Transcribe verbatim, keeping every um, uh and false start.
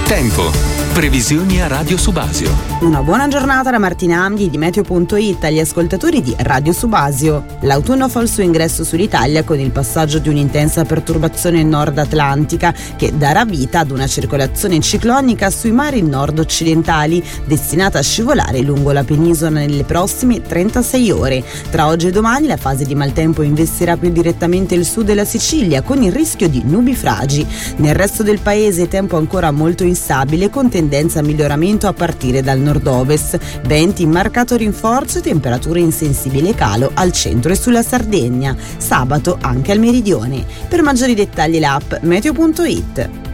Tempo. Previsioni a Radio Subasio. Una buona giornata da Martina Amdi di Meteo punto it agli ascoltatori di Radio Subasio. L'autunno fa il suo ingresso sull'Italia con il passaggio di un'intensa perturbazione nord atlantica che darà vita ad una circolazione ciclonica sui mari nord-occidentali destinata a scivolare lungo la penisola nelle prossime trentasei ore. Tra oggi e domani la fase di maltempo investirà più direttamente il sud della Sicilia con il rischio di nubifragi. Nel resto del paese tempo ancora molto instabile con tendenza a miglioramento a partire dal nord-ovest, venti in marcato rinforzo e temperature in sensibile calo al centro e sulla Sardegna, sabato anche al meridione. Per maggiori dettagli l'app Meteo punto it.